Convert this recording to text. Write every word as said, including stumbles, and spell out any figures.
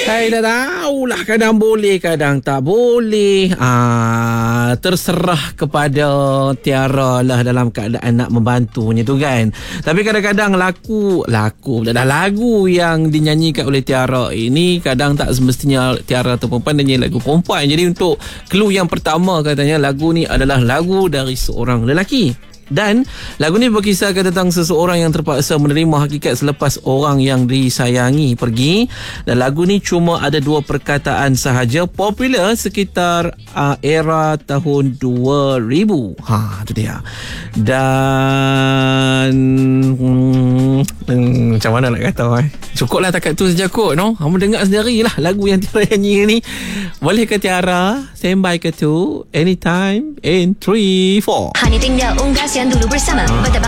Saya dah tahulah, kadang boleh, kadang tak boleh. Ah, terserah kepada Tiara lah dalam keadaan nak membantunya tu kan. Tapi kadang-kadang lagu lagu dah lagu yang dinyanyikan oleh Tiara ini kadang tak semestinya Tiara tu perempuan, dan lagu perempuan. Jadi untuk clue yang pertama, katanya lagu ni adalah lagu dari seorang lelaki. Dan lagu ni berkisahkan tentang seseorang yang terpaksa menerima hakikat selepas orang yang disayangi pergi. Dan lagu ni cuma ada dua perkataan sahaja, popular sekitar uh, era tahun dua ribu. Ha, tu dia. Dan hmm, hmm, macam mana nak kata eh? Cukuplah takat tu saja kot, no? Kamu dengar sendirilah lagu yang Tiara nyanyi ni. Boleh ke Tiara standby ke tu? Anytime in three four. Hani tinggal unggas yang dulu bersama.